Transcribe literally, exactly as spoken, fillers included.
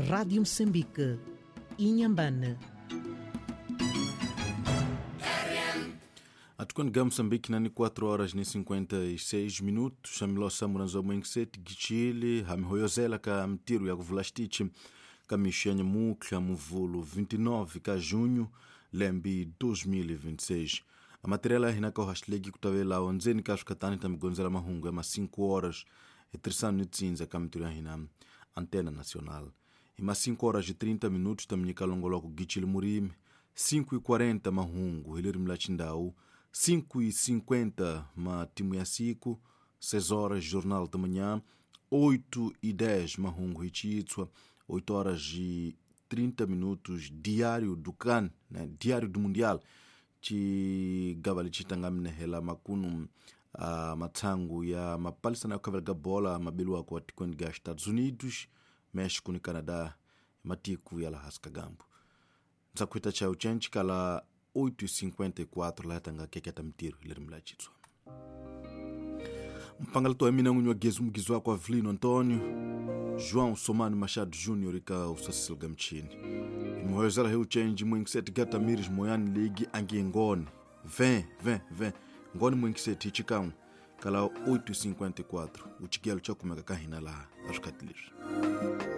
Rádio Moçambique, Inhambane. Atukwani Moçambique nani quatro horas ni cinquenta e seis minutos. Chamilo samuranzo mwengiseti gichili hamihoyozela ka mtiru ya kuvulastichi kamishenya mukla muvulu vinte e nove ka junho lembi dois mil e vinte e seis. A matéria hinaka hashlegi kutawela onzeni kashu katani tamigonzela mahungu ya ma cinco horas e trisano nitsinza ka mtiru ya hina Antena Nacional. Ima cinco horas e trinta minutos tamnyika longolo ku gichili murime, cinco e quarenta mahungu hiliri mlachindau, cinco e cinquenta ma timu ya siku, seis horas jornal da manhã, oito e dez mahungu hichitswa, oito horas e trinta minutos diário do C A N, né? Diário do Mundial, chi gavali chitangamne hela makunu uh, matangu ya mapalisana ya kavelga bola mabilua kwa tikweni ga Estados Unidos, México ni Canadá, matiku ya la haskagambu. Nsakuita cha uchenchi kala oito e cinquenta e quatro la tanga keketa mtiru ileri mlachitswa. Mpangalito ya mina ngunywa gezu mgizwa kwa Avelino Antônio, João Somani Machado Júnior ika usasilga mchini. Mhoyozala heu change mwengiseti gata miris moyani ligi angi ngoni. Vem, vem, vem. Ngoni mwengiseti hichikamu kala oito e cinquenta e quatro. Uchigelo chako megakahina la ashkatilir.